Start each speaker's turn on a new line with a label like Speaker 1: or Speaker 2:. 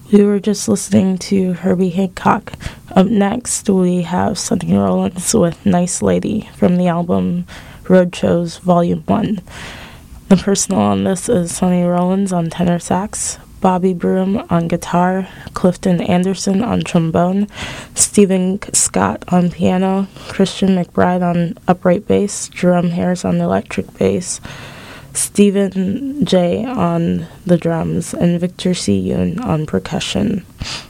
Speaker 1: We were just listening to Herbie Hancock. Up next, we have Sonny Rollins with Nice Lady from the album Roadshows Volume 1. The personal on this is Sonny Rollins on tenor sax, Bobby Broom on guitar, Clifton Anderson on trombone, Stephen Scott on piano, Christian McBride on upright bass, Jerome Harris on electric bass, Stephen J. on the drums, and Victor C. Yoon on percussion.